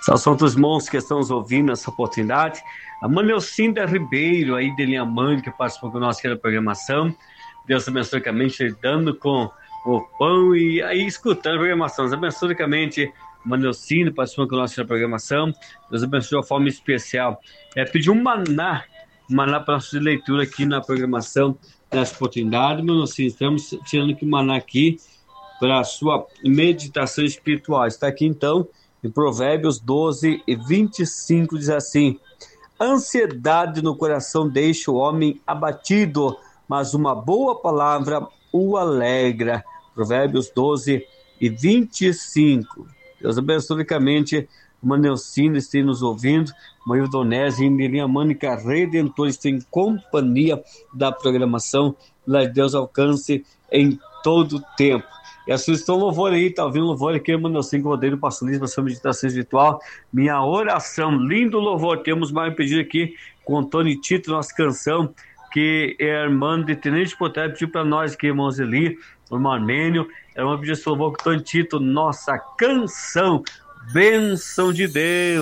São os irmãos que estão nos ouvindo nessa oportunidade. A Manelcinda Ribeiro, aí de Linhamã, que participou conosco aqui da programação. Deus abençoe ricamente, dando com o pão e aí escutando a programação. Deus abençoe ricamente, Manelcinda, participando conosco da programação. Deus abençoe de uma forma especial. Pedi um maná para nossa leitura aqui na programação nessa oportunidade. Manelcinda, estamos tirando aqui o maná aqui para a sua meditação espiritual. Está aqui então em Provérbios 12:25, diz assim: ansiedade no coração deixa o homem abatido, mas uma boa palavra o alegra. Provérbios 12:25. Deus abençoe ricamente. Manelcina esteja nos ouvindo, Maria Donésio e Miriam Mânica Redentor estão em companhia da programação. Lá Deus alcance em todo o tempo. E a sugestão louvor aí, tá ouvindo louvor aqui, Manelcina Rodeiro, pastor Luiz, para sua meditação espiritual. Minha oração, lindo louvor. Temos mais um pedido aqui com o Tony Tito, nossa canção, que é a irmã de Tenente Potero pediu para nós aqui, irmãos Eli, o irmão Armênio. É uma pedido de louvor com o Tony Tito, nossa canção. Bênção de Deus.